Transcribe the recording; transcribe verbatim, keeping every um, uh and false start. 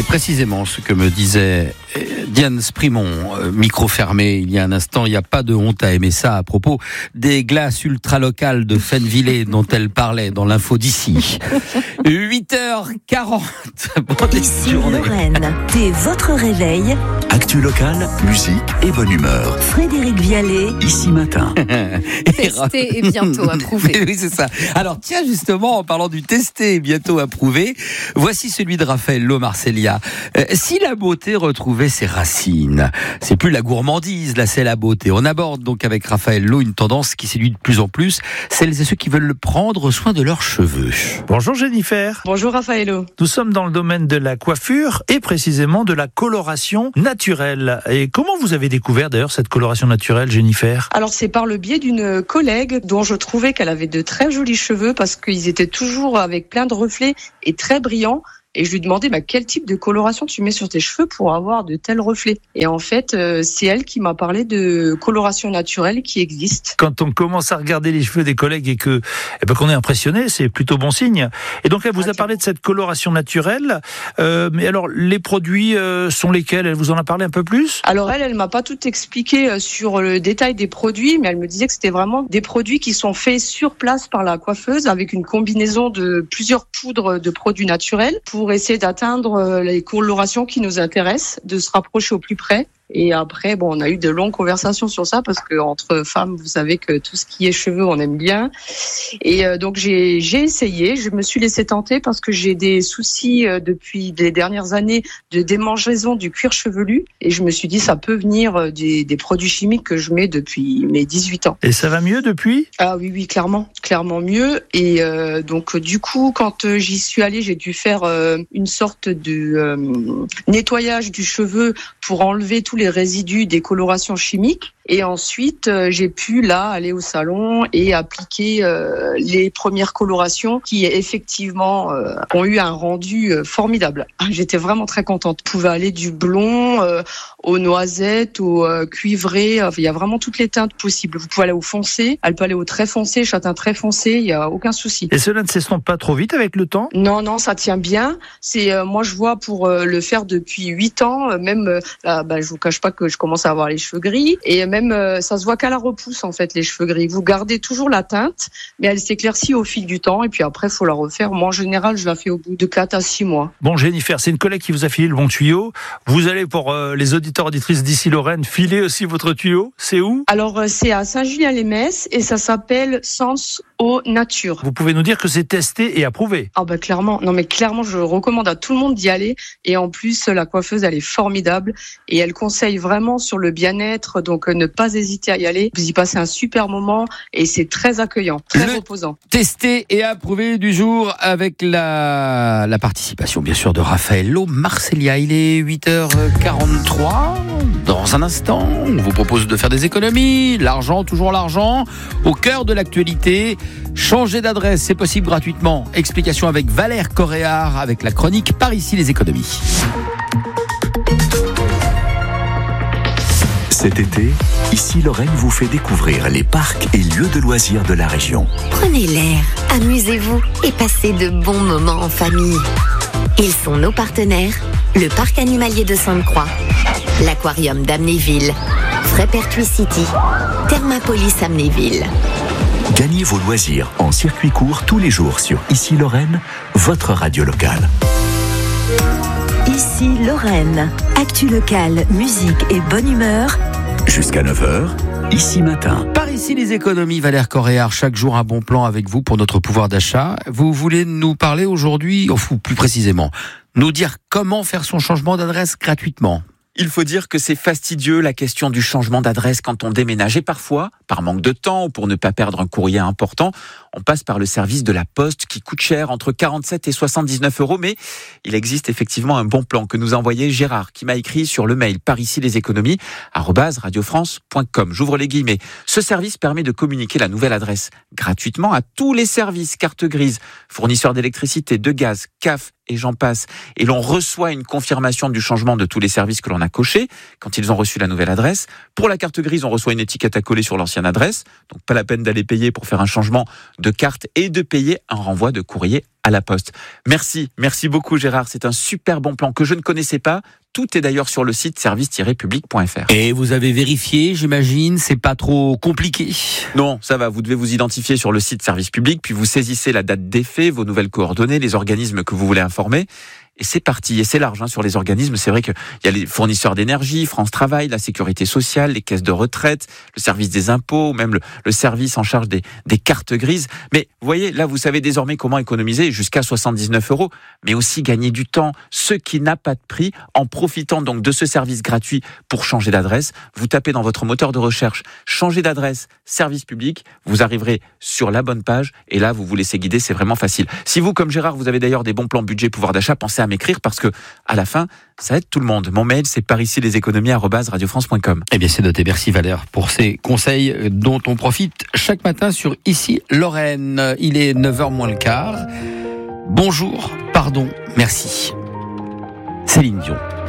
C'est précisément ce que me disait Diane Sprimont, micro fermé il y a un instant. Il n'y a pas de honte à aimer ça à propos des glaces ultra locales de Fennevillers dont elle parlait dans l'info d'ici. huit heures quarante. Ici Lorraine, dès votre réveil. Actu local, musique et bonne humeur. Frédéric Vialet, ici matin. Testé et bientôt approuvé. Oui, c'est ça. Alors tiens, justement, en parlant du testé et bientôt approuvé, voici celui de Raffaello Marceglia. Euh, si la beauté retrouvait ses racines, c'est plus la gourmandise, là c'est la beauté. On aborde donc avec Raffaello une tendance qui séduit de plus en plus celles et ceux qui veulent prendre soin de leurs cheveux. Bonjour Jennifer. Bonjour Raffaello. Nous sommes dans le domaine de la coiffure et précisément de la coloration naturelle. Et comment vous avez découvert d'ailleurs cette coloration naturelle, Jennifer ? Alors c'est par le biais d'une collègue dont je trouvais qu'elle avait de très jolis cheveux parce qu'ils étaient toujours avec plein de reflets et très brillants. Et je lui demandais bah, quel type de coloration tu mets sur tes cheveux pour avoir de tels reflets. Et en fait, euh, c'est elle qui m'a parlé de coloration naturelle qui existe. Quand on commence à regarder les cheveux des collègues et que eh ben, qu'on est impressionné, c'est plutôt bon signe. Et donc elle vous a parlé de cette coloration naturelle. Euh, mais alors les produits euh, sont lesquels ? Elle vous en a parlé un peu plus ? Alors elle, elle m'a pas tout expliqué sur le détail des produits, mais elle me disait que c'était vraiment des produits qui sont faits sur place par la coiffeuse avec une combinaison de plusieurs poudres de produits naturels pour pour essayer d'atteindre les colorations qui nous intéressent, de se rapprocher au plus près. Et après, bon, on a eu de longues conversations sur ça parce que entre femmes, vous savez que tout ce qui est cheveux, on aime bien. Et euh, donc j'ai j'ai essayé, je me suis laissée tenter parce que j'ai des soucis euh, depuis les dernières années de démangeaison du cuir chevelu et je me suis dit ça peut venir des, des produits chimiques que je mets depuis mes dix-huit ans. Et ça va mieux depuis ? Ah oui oui, clairement, clairement mieux. Et euh, donc du coup, quand euh, j'y suis allée, j'ai dû faire euh, une sorte de euh, nettoyage du cheveu pour enlever tous les les résidus des colorations chimiques. Et ensuite, euh, j'ai pu là aller au salon et appliquer euh, les premières colorations qui effectivement euh, ont eu un rendu euh, formidable. J'étais vraiment très contente. Je pouvais aller du blond euh, aux noisettes, au euh, cuivré. Enfin, il y a vraiment toutes les teintes possibles. Vous pouvez aller au foncé, elle peut aller au très foncé, châtain très foncé. Il y a aucun souci. Et cela ne s'estompe pas trop vite avec le temps ? Non, non, ça tient bien. C'est euh, moi je vois pour euh, le faire depuis huit ans. Euh, même euh, là, bah, je vous cache pas que je commence à avoir les cheveux gris et même euh, ça se voit qu'à la repousse en fait les cheveux gris. Vous gardez toujours la teinte, mais elle s'éclaircit au fil du temps et puis après faut la refaire. Moi en général je la fais au bout de quatre à six mois. Bon Jennifer, c'est une collègue qui vous a filé le bon tuyau. Vous allez pour euh, les auditeurs auditrices d'ici Lorraine filer aussi votre tuyau. C'est où ? Alors euh, c'est à Saint-Julien-les-Messes et ça s'appelle Sens Eau Nature. Vous pouvez nous dire que c'est testé et approuvé ? Ah bah clairement, non mais clairement je recommande à tout le monde d'y aller et en plus la coiffeuse elle est formidable et elle conseille vraiment sur le bien-être donc euh, ne pas hésiter à y aller. Vous y passez un super moment et c'est très accueillant, très le reposant. Testé et approuvé du jour avec la, la participation bien sûr de Raffaello Marceglia. Il est huit heures quarante-trois. Dans un instant, on vous propose de faire des économies. L'argent, toujours l'argent. Au cœur de l'actualité, changer d'adresse, c'est possible gratuitement. Explication avec Valère Coréard avec la chronique Par ici les économies. Cet été, ici Lorraine vous fait découvrir les parcs et lieux de loisirs de la région. Prenez l'air, amusez-vous et passez de bons moments en famille. Ils sont nos partenaires, le parc animalier de Sainte-Croix, l'aquarium d'Amnéville, Frépertuis City, Thermapolis Amnéville. Gagnez vos loisirs en circuit court tous les jours sur Ici Lorraine, votre radio locale. Ici Lorraine, actu locale, musique et bonne humeur. Jusqu'à neuf heures, Ici matin. Par ici les économies, Valère Coréard, chaque jour un bon plan avec vous pour notre pouvoir d'achat. Vous voulez nous parler aujourd'hui, ou plus précisément, nous dire comment faire son changement d'adresse gratuitement. Il faut dire que c'est fastidieux la question du changement d'adresse quand on déménage et parfois, par manque de temps ou pour ne pas perdre un courrier important, on passe par le service de la Poste qui coûte cher, entre quarante-sept et soixante-dix-neuf euros. Mais il existe effectivement un bon plan que nous a envoyé Gérard qui m'a écrit sur le mail par ici les économies arobase radiofrance point com. J'ouvre les guillemets. Ce service permet de communiquer la nouvelle adresse gratuitement à tous les services carte grise, fournisseurs d'électricité, de gaz, C A F et j'en passe. Et l'on reçoit une confirmation du changement de tous les services que l'on a cochés quand ils ont reçu la nouvelle adresse. Pour la carte grise, on reçoit une étiquette à coller sur l'ancienne adresse. Donc pas la peine d'aller payer pour faire un changement de carte et de payer un renvoi de courrier à la Poste. Merci, merci beaucoup Gérard, c'est un super bon plan que je ne connaissais pas. Tout est d'ailleurs sur le site service tiret public point f r. Et vous avez vérifié, j'imagine, c'est pas trop compliqué? Non, ça va, vous devez vous identifier sur le site Service Public, puis vous saisissez la date d'effet, vos nouvelles coordonnées, les organismes que vous voulez informer. Et c'est parti, et c'est large hein, sur les organismes. C'est vrai qu'il y a les fournisseurs d'énergie, France Travail, la sécurité sociale, les caisses de retraite, le service des impôts, ou même le, le service en charge des, des cartes grises. Mais vous voyez, là, vous savez désormais comment économiser jusqu'à soixante-dix-neuf euros, mais aussi gagner du temps, ce qui n'a pas de prix. En profitant donc de ce service gratuit pour changer d'adresse, vous tapez dans votre moteur de recherche « Changer d'adresse, service public », vous arriverez sur la bonne page, et là, vous vous laissez guider, c'est vraiment facile. Si vous, comme Gérard, vous avez d'ailleurs des bons plans budget pouvoir d'achat, pensez à m'écrire parce que à la fin, ça aide tout le monde. Mon mail, c'est par ici les économies arobase radio france point com. Eh bien, c'est noté. Merci Valère pour ces conseils dont on profite chaque matin sur Ici Lorraine. Il est neuf heures moins le quart. Bonjour, pardon, merci. Céline Dion.